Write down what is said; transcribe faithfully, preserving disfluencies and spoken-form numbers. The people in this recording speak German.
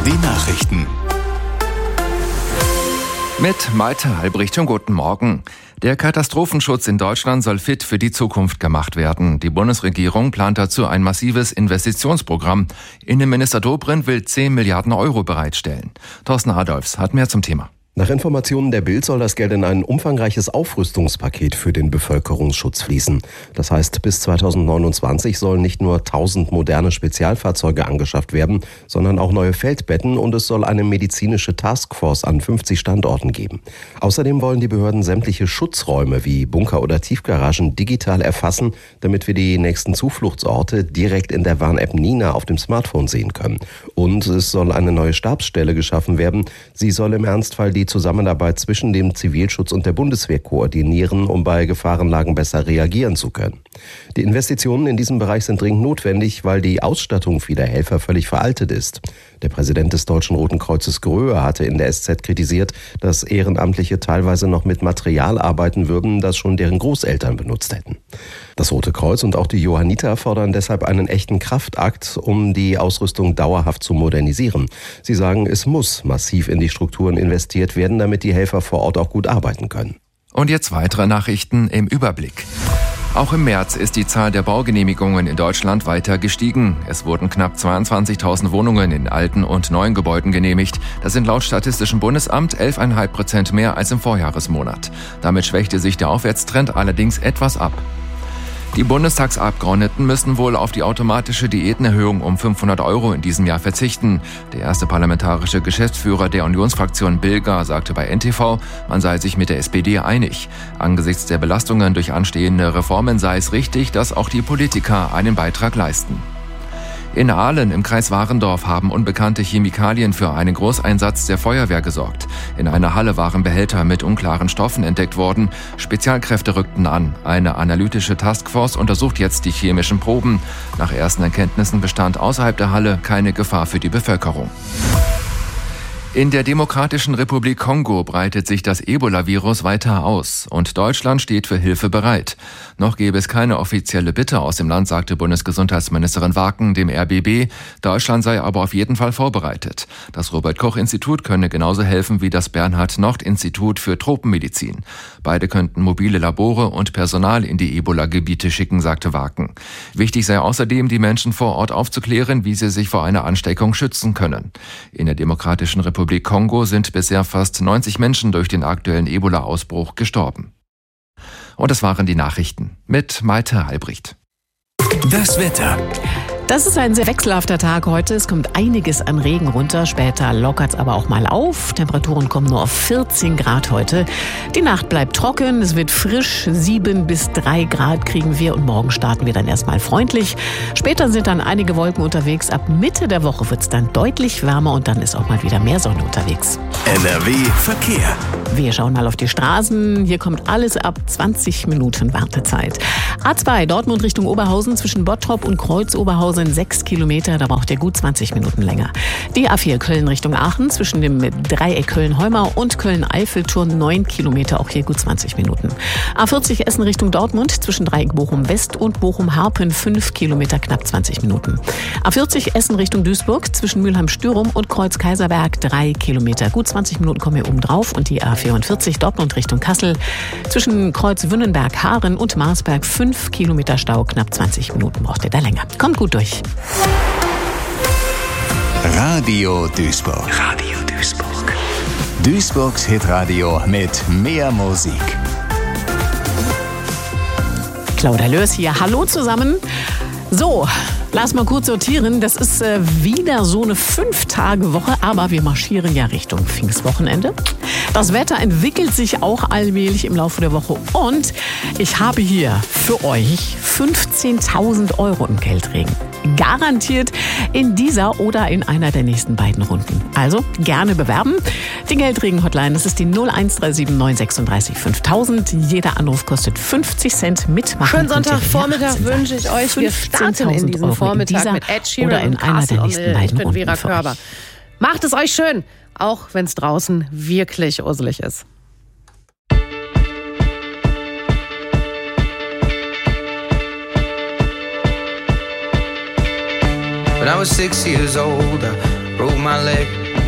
Die Nachrichten. Mit Malte Albrecht, und guten Morgen. Der Katastrophenschutz in Deutschland soll fit für die Zukunft gemacht werden. Die Bundesregierung plant dazu ein massives Investitionsprogramm. Innenminister Dobrindt will zehn Milliarden Euro bereitstellen. Thorsten Adolfs hat mehr zum Thema. Nach Informationen der Bild soll das Geld in ein umfangreiches Aufrüstungspaket für den Bevölkerungsschutz fließen. Das heißt, bis zweitausendneunundzwanzig sollen nicht nur tausend moderne Spezialfahrzeuge angeschafft werden, sondern auch neue Feldbetten, und es soll eine medizinische Taskforce an fünfzig Standorten geben. Außerdem wollen die Behörden sämtliche Schutzräume wie Bunker oder Tiefgaragen digital erfassen, damit wir die nächsten Zufluchtsorte direkt in der Warn-App Nina auf dem Smartphone sehen können. Und es soll eine neue Stabsstelle geschaffen werden. Sie soll im Ernstfall die Zusammenarbeit zwischen dem Zivilschutz und der Bundeswehr koordinieren, um bei Gefahrenlagen besser reagieren zu können. Die Investitionen in diesem Bereich sind dringend notwendig, weil die Ausstattung vieler Helfer völlig veraltet ist. Der Präsident des Deutschen Roten Kreuzes Gröhe hatte in der S Z kritisiert, dass Ehrenamtliche teilweise noch mit Material arbeiten würden, das schon deren Großeltern benutzt hätten. Das Rote Kreuz und auch die Johanniter fordern deshalb einen echten Kraftakt, um die Ausrüstung dauerhaft zu modernisieren. Sie sagen, es muss massiv in die Strukturen investiert werden, damit die Helfer vor Ort auch gut arbeiten können. Und jetzt weitere Nachrichten im Überblick. Auch im März ist die Zahl der Baugenehmigungen in Deutschland weiter gestiegen. Es wurden knapp zweiundzwanzigtausend Wohnungen in alten und neuen Gebäuden genehmigt. Das sind laut Statistischem Bundesamt elf Komma fünf Prozent mehr als im Vorjahresmonat. Damit schwächte sich der Aufwärtstrend allerdings etwas ab. Die Bundestagsabgeordneten müssen wohl auf die automatische Diätenerhöhung um fünfhundert Euro in diesem Jahr verzichten. Der erste parlamentarische Geschäftsführer der Unionsfraktion Bilger sagte bei N T V, man sei sich mit der S P D einig. Angesichts der Belastungen durch anstehende Reformen sei es richtig, dass auch die Politiker einen Beitrag leisten. In Ahlen im Kreis Warendorf haben unbekannte Chemikalien für einen Großeinsatz der Feuerwehr gesorgt. In einer Halle waren Behälter mit unklaren Stoffen entdeckt worden. Spezialkräfte rückten an. Eine analytische Taskforce untersucht jetzt die chemischen Proben. Nach ersten Erkenntnissen bestand außerhalb der Halle keine Gefahr für die Bevölkerung. In der Demokratischen Republik Kongo breitet sich das Ebola-Virus weiter aus und Deutschland steht für Hilfe bereit. Noch gäbe es keine offizielle Bitte aus dem Land, sagte Bundesgesundheitsministerin Waken dem R B B. Deutschland sei aber auf jeden Fall vorbereitet. Das Robert-Koch-Institut könne genauso helfen wie das Bernhard-Nocht-Institut für Tropenmedizin. Beide könnten mobile Labore und Personal in die Ebola-Gebiete schicken, sagte Waken. Wichtig sei außerdem, die Menschen vor Ort aufzuklären, wie sie sich vor einer Ansteckung schützen können. In der Demokratischen Republik Kongo sind bisher fast neunzig Menschen durch den aktuellen Ebola-Ausbruch gestorben. Und das waren die Nachrichten mit Malte Albrecht. Das Wetter. Das ist ein sehr wechselhafter Tag heute. Es kommt einiges an Regen runter. Später lockert es aber auch mal auf. Temperaturen kommen nur auf vierzehn Grad heute. Die Nacht bleibt trocken. Es wird frisch. sieben bis drei Grad kriegen wir. Und morgen starten wir dann erstmal freundlich. Später sind dann einige Wolken unterwegs. Ab Mitte der Woche wird es dann deutlich wärmer. Und dann ist auch mal wieder mehr Sonne unterwegs. N R W Verkehr. Wir schauen mal auf die Straßen. Hier kommt alles ab zwanzig Minuten Wartezeit. A zwei Dortmund Richtung Oberhausen zwischen Bottrop und Kreuz Oberhausen sechs Kilometer, da braucht ihr gut zwanzig Minuten länger. Die A vier Köln Richtung Aachen zwischen dem Dreieck Köln-Heumau und Köln-Eiffelturm neun Kilometer, auch hier gut zwanzig Minuten. A vierzig Essen Richtung Dortmund zwischen Dreieck Bochum-West und Bochum-Harpen fünf Kilometer, knapp zwanzig Minuten. A vierzig Essen Richtung Duisburg zwischen Mülheim-Stürum und Kreuz-Kaiserberg drei Kilometer, gut zwanzig Minuten kommen hier oben drauf. Und die A vierundvierzig Dortmund Richtung Kassel zwischen Kreuz-Wünnenberg-Haaren und Marsberg fünf Kilometer Stau, knapp zwanzig Minuten braucht ihr da länger. Kommt gut durch. Radio Duisburg. Radio Duisburg. Duisburgs Hitradio mit mehr Musik. Claudia Lörs hier. Hallo zusammen. So, lass mal kurz sortieren. Das ist äh, wieder so eine Fünf-Tage-Woche, aber wir marschieren ja Richtung Pfingstwochenende. Das Wetter entwickelt sich auch allmählich im Laufe der Woche und ich habe hier für euch fünfzehntausend Euro im Geldregen. Garantiert in dieser oder in einer der nächsten beiden Runden. Also gerne bewerben. Die Geldregen-Hotline, das ist die null eins drei sieben neun sechsunddreißig fünftausend. Jeder Anruf kostet fünfzig Cent. Mitmachen. Schönen Sonntagvormittag wünsche ich euch. Wir starten in diesem Euro Vormittag in mit Ed Sheeran oder in und einer der Castle nächsten O'Neill. beiden Ich bin Runden Vera für Körber. euch. Macht es euch schön, auch wenn es draußen wirklich urselig ist. When I was six years old, I wrote my leg.